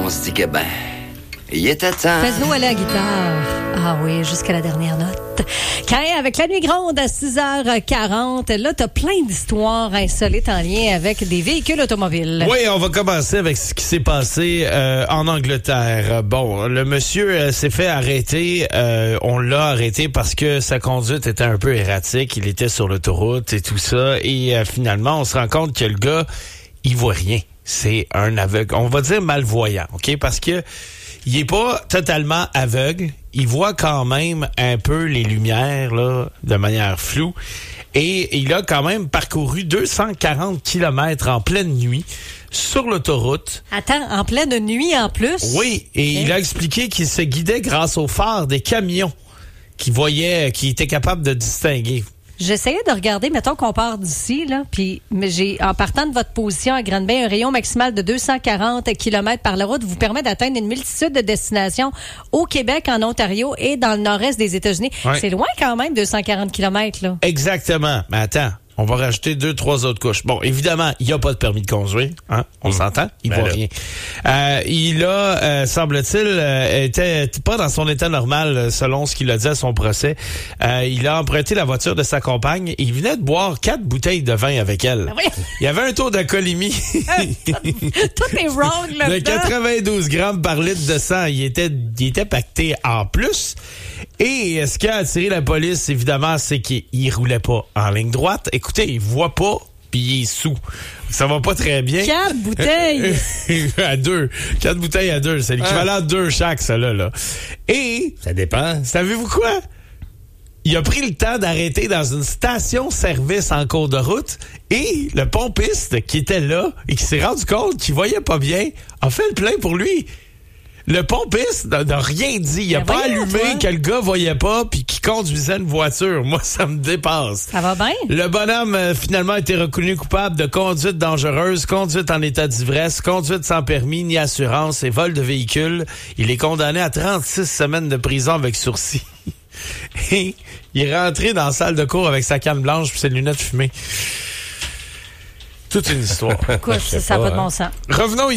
On se dit que il était temps. Fais-nous aller à la guitare. Ah oui, jusqu'à la dernière note. Caïn avec la nuit gronde à 6h40. Là, t'as plein d'histoires insolites en lien avec des véhicules automobiles. Oui, on va commencer avec ce qui s'est passé en Angleterre. Bon, le monsieur s'est fait arrêter. On l'a arrêté parce que sa conduite était un peu erratique. Il était sur l'autoroute et tout ça. Et finalement, on se rend compte que le gars, il voit rien. C'est un aveugle. On va dire malvoyant, OK? Parce que il est pas totalement aveugle. Il voit quand même un peu les lumières, là, de manière floue. Et il a quand même parcouru 240 kilomètres en pleine nuit sur l'autoroute. Attends, en pleine nuit en plus? Oui, et il a expliqué qu'il se guidait grâce aux phares des camions qu'il était capable de distinguer. J'essayais de regarder, mettons qu'on part d'ici, là, puis en partant de votre position à Grande-Bay, un rayon maximal de 240 km par la route vous permet d'atteindre une multitude de destinations au Québec, en Ontario et dans le nord-est des États-Unis. Ouais. C'est loin quand même, 240 km, là. Exactement. Mais attends, on va rajouter 2-3 autres couches. Bon, évidemment, il n'y a pas de permis de conduire, hein? On s'entend? Il voit rien. Il a, semble-t-il, était pas dans son état normal, selon ce qu'il a dit à son procès. Il a emprunté la voiture de sa compagne et il venait de boire 4 bouteilles de vin avec elle. Oui. Il y avait un taux d'alcoolémie. Tout est wrong, là. De 92 grammes par litre de sang. Il était pacté en plus. Et ce qui a attiré la police, évidemment, c'est qu'il roulait pas en ligne droite. Écoutez, il voit pas, puis il est sous. Ça va pas très bien. 4 bouteilles! À 2. 4 bouteilles à 2. C'est l'équivalent de 2 chaque, ça là. Et... ça dépend. Savez-vous quoi? Il a pris le temps d'arrêter dans une station-service en cours de route et le pompiste qui était là et qui s'est rendu compte qu'il voyait pas bien a fait le plein pour lui. Le pompiste n'a rien dit. Il a pas allumé que le gars voyait pas puis qu'il conduisait une voiture. Moi, ça me dépasse. Ça va bien? Le bonhomme, finalement, a été reconnu coupable de conduite dangereuse, conduite en état d'ivresse, conduite sans permis ni assurance et vol de véhicule. Il est condamné à 36 semaines de prison avec sursis. Et il est rentré dans la salle de cours avec sa canne blanche et ses lunettes fumées. Toute une histoire. Quoi, ça n'a pas de bon sens. Revenons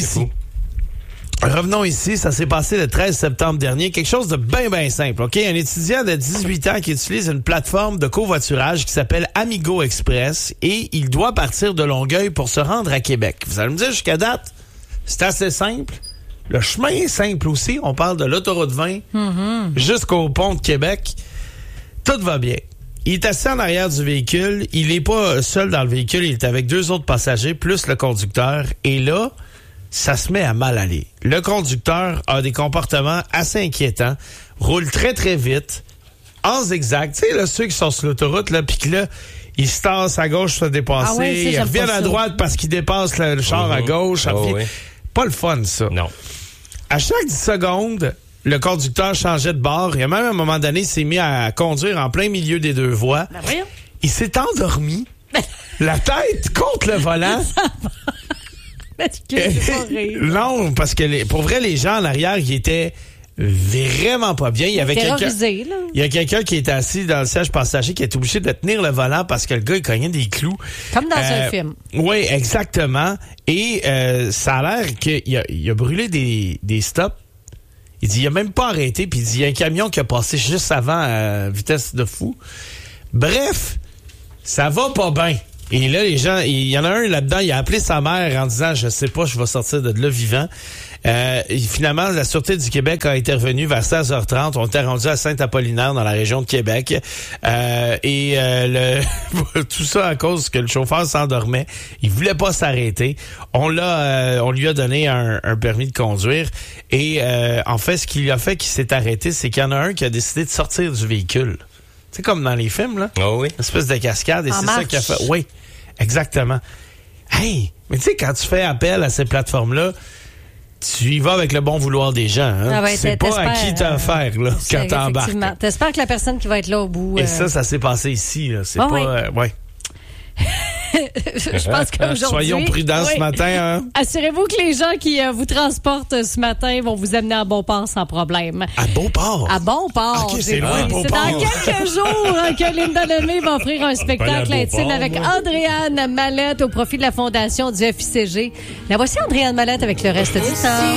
ici, ça s'est passé le 13 septembre dernier. Quelque chose de bien simple, OK? Un étudiant de 18 ans qui utilise une plateforme de covoiturage qui s'appelle Amigo Express et il doit partir de Longueuil pour se rendre à Québec. Vous allez me dire, jusqu'à date, c'est assez simple. Le chemin est simple aussi. On parle de l'autoroute 20 jusqu'au pont de Québec. Tout va bien. Il est assis en arrière du véhicule. Il n'est pas seul dans le véhicule. Il est avec 2 autres passagers, plus le conducteur. Et là, ça se met à mal aller. Le conducteur a des comportements assez inquiétants, roule très, très vite, en zigzag. Tu sais, là, ceux qui sont sur l'autoroute, là, puis que là, ils se tassent à gauche pour se dépasser. Ah ouais, ils reviennent à droite parce qu'ils dépassent le char à gauche. Pas le fun, ça. Non. À chaque 10 secondes, le conducteur changeait de bord. Et à même un moment donné, il s'est mis à conduire en plein milieu des 2 voies. Ben voyons. Il s'est endormi, la tête contre le volant. Non, parce que pour vrai, les gens en arrière, ils étaient vraiment pas bien. Il y avait quelqu'un qui était assis dans le siège passager qui était obligé de tenir le volant parce que le gars, il cognait des clous. Comme dans un film. Oui, exactement. Et ça a l'air qu'il a brûlé des stops. Il dit, il a même pas arrêté. Puis il dit, il y a un camion qui a passé juste avant à vitesse de fou. Bref, ça va pas bien. Et là, les gens, il y en a un là-dedans, il a appelé sa mère en disant, je sais pas, je vais sortir de là vivant. Et finalement, la Sûreté du Québec a intervenu vers 16h30. On était rendu à Saint-Apollinaire, dans la région de Québec. Tout ça à cause que le chauffeur s'endormait. Il voulait pas s'arrêter. On lui a donné un permis de conduire. Et en fait, ce qu'il a fait qu'il s'est arrêté, c'est qu'il y en a un qui a décidé de sortir du véhicule. C'est comme dans les films, là. Oh oui. Une espèce de cascade. Et c'est ça qu'il a fait. Oui, exactement. Hey, mais tu sais, quand tu fais appel à ces plateformes-là, tu y vas avec le bon vouloir des gens. Hein? Ah ouais, c'est pas à qui t'as affaire là, quand t'embarques. T'espères que la personne qui va être là au bout... Et ça s'est passé ici. Là. C'est pas... ouais. Je pense qu'aujourd'hui... Soyons prudents ce matin. Hein? Assurez-vous que les gens qui vous transportent ce matin vont vous amener à Beauport sans problème. À Beauport? À Beauport. OK, c'est loin, Beauport. C'est dans quelques jours que Linda Lemay va offrir un spectacle intime avec Andréane Mallette au profit de la Fondation du FICG. La voici Andréane Mallette avec le reste du temps.